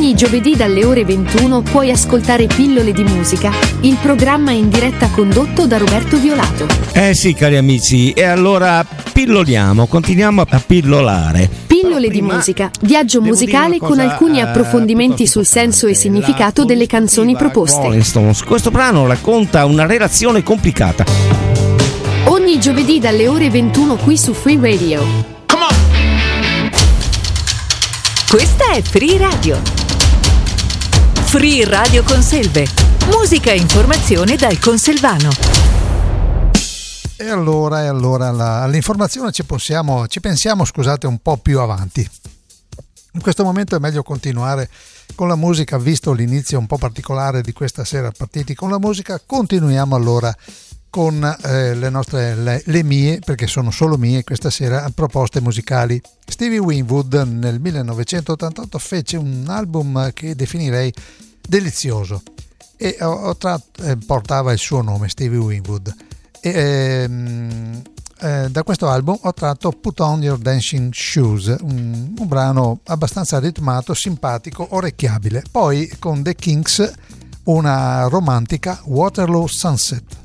Ogni giovedì dalle ore 21 puoi ascoltare Pillole di musica, il programma in diretta condotto da Roberto Violato. Sì, cari amici, e allora pilloliamo, continuiamo a pillolare. Pillole di musica, viaggio musicale con alcuni approfondimenti sul senso e significato delle canzoni proposte. Rolling Stones. Questo brano racconta una relazione complicata. Ogni giovedì dalle ore 21 qui su Free Radio. Come on! Questa è Free Radio. Free Radio Conselve. Musica e informazione dal conselvano. E allora all'informazione ci pensiamo, scusate, un po' più avanti. In questo momento è meglio continuare con la musica, visto l'inizio un po' particolare di questa sera partiti con la musica. Continuiamo allora con le mie, perché sono solo mie questa sera, proposte musicali. Stevie Winwood nel 1988 fece un album che definirei delizioso e portava il suo nome, Stevie Winwood. Da questo album ho tratto Put On Your Dancing Shoes, un brano abbastanza ritmato, simpatico, orecchiabile. Poi con The Kinks una romantica, Waterloo Sunset.